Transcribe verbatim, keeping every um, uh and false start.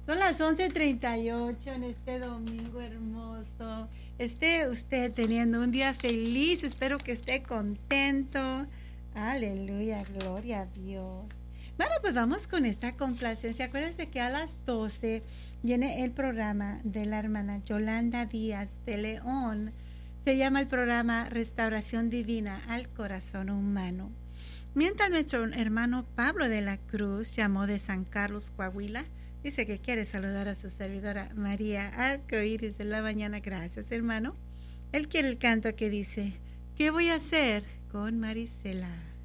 Son las once treinta y ocho en este domingo hermoso. Esté usted teniendo un día feliz, espero que esté contento. Aleluya, gloria a Dios. Bueno, pues vamos con esta complacencia. Acuérdense que a las doce viene el programa de la hermana Yolanda Díaz de León. Se llama el programa Restauración Divina al Corazón Humano. Mientras nuestro hermano Pablo de la Cruz llamó de San Carlos, Coahuila, dice que quiere saludar a su servidora María Arcoíris de la mañana. Gracias, hermano. Él quiere el canto que dice, ¿qué voy a hacer con Marisela?